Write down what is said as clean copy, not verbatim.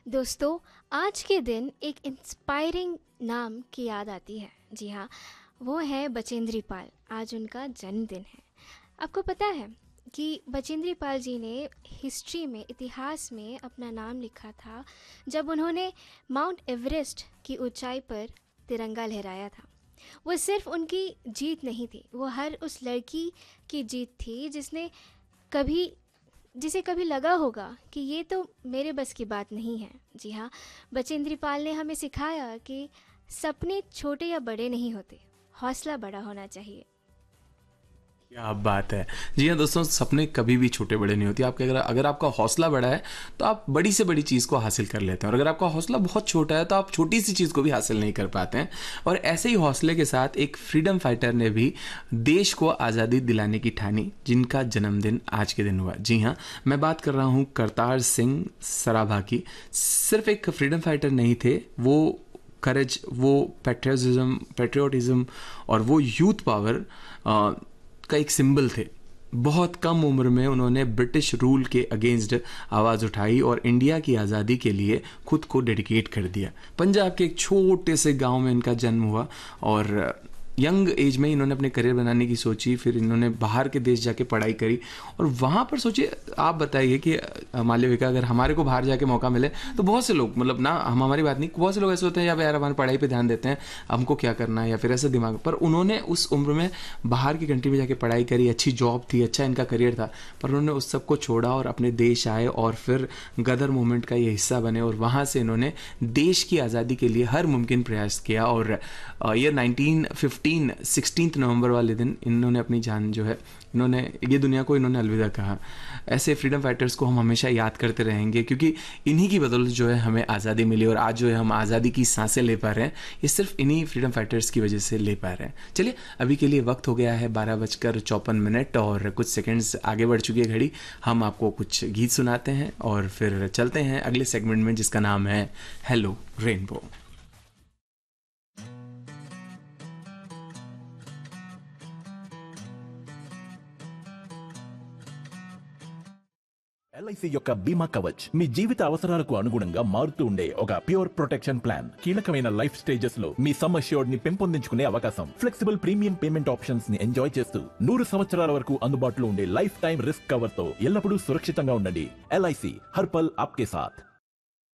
दोस्तों, आज के दिन एक इंस्पायरिंग नाम की याद आती है। जी हाँ, वो है बचेंद्री पाल। आज उनका जन्मदिन है। आपको पता है कि बचेंद्री पाल जी ने हिस्ट्री में, इतिहास में अपना नाम लिखा था जब उन्होंने माउंट एवरेस्ट की ऊंचाई पर तिरंगा लहराया था। वो सिर्फ उनकी जीत नहीं थी, वो हर उस लड़की की जीत थी कभी जिसे कभी लगा होगा कि ये तो मेरे बस की बात नहीं है। जी हाँ, बचेंद्री पाल ने हमें सिखाया कि सपने छोटे या बड़े नहीं होते, हौसला बड़ा होना चाहिए। क्या बात है। जी हाँ दोस्तों, सपने कभी भी छोटे बड़े नहीं होते। आपके अगर आपका हौसला बड़ा है तो आप बड़ी से बड़ी चीज़ को हासिल कर लेते हैं, और अगर आपका हौसला बहुत छोटा है तो आप छोटी सी चीज़ को भी हासिल नहीं कर पाते हैं। और ऐसे ही हौसले के साथ एक फ्रीडम फाइटर ने भी देश को आज़ादी दिलाने की ठानी, जिनका जन्मदिन आज के दिन हुआ। जी हाँ, मैं बात कर रहा हूँ करतार सिंह सराभा की। सिर्फ एक फ्रीडम फाइटर नहीं थे वो, करेज, वो पेट्रियोटिज्म और वो यूथ पावर का एक सिंबल थे। बहुत कम उम्र में उन्होंने ब्रिटिश रूल के अगेंस्ट आवाज़ उठाई और इंडिया की आज़ादी के लिए खुद को डेडिकेट कर दिया। पंजाब के एक छोटे से गांव में इनका जन्म हुआ और यंग एज में इन्होंने अपने करियर बनाने की सोची। फिर इन्होंने बाहर के देश जाके पढ़ाई करी और वहाँ पर सोचिए, आप बताइए कि मालविका, अगर हमारे को बाहर जाके मौका मिले तो बहुत से लोग, मतलब ना हम, हमारी बात नहीं, बहुत से लोग ऐसे होते हैं यार हमारी पढ़ाई पे ध्यान देते हैं, हमको क्या करना है, या फिर ऐसे दिमाग। पर उन्होंने उस उम्र में बाहर की कंट्री में जाके पढ़ाई करी, अच्छी जॉब थी, अच्छा इनका करियर था, पर उन्होंने उस सब को छोड़ा और अपने देश आए और फिर गदर मूवमेंट का ये हिस्सा बने और वहाँ से इन्होंने देश की आज़ादी के लिए हर मुमकिन प्रयास किया। और ईयर 1915 16 नवंबर वाले दिन इन्होंने अपनी जान जो है, इन्होंने ये दुनिया को इन्होंने अलविदा कहा। ऐसे फ्रीडम फाइटर्स को हम हमेशा याद करते रहेंगे, क्योंकि इन्हीं की बदौलत जो है हमें आज़ादी मिली और आज जो है हम आज़ादी की सांसें ले पा रहे हैं, ये सिर्फ इन्हीं फ्रीडम फाइटर्स की वजह से ले पा रहे हैं। चलिए, अभी के लिए वक्त हो गया है 12:54 और कुछ सेकेंड्स आगे बढ़ चुकी है घड़ी। हम आपको कुछ गीत सुनाते हैं और फिर चलते हैं अगले सेगमेंट में, जिसका नाम है हेलो रेनबो। ఎల్ఐసి యొక్క బీమా కవచ్ మీ జీవిత అవసరాలకు అనుగుణంగా మారుతూ ఉండే ఒక ప్యూర్ ప్రొటెక్షన్ ప్లాన్. కీలకమైన లైఫ్ స్టేజెస్ లో మీ సమ్ అష్యూర్డ్ ని పెంపొందించుకునే అవకాశం, ఫ్లెక్సిబుల్ ప్రీమియం పేమెంట్ ఆప్షన్స్ ని ఎంజాయ్ చేస్తూ 100 సంవత్సరాల వరకు అందుబాటులో ఉండే లైఫ్ టైం రిస్క్ కవర్ తో ఎల్లప్పుడూ సురక్షితంగా ఉండండి. ఎల్ఐసి హర్ పల్ ఆప్కే సాథ్.